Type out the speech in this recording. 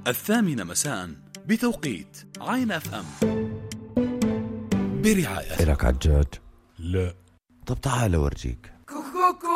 الثامنة مساء بتوقيت عين اف ام برعاية. إلك عجاج؟ لا. طب تعال أورجيك.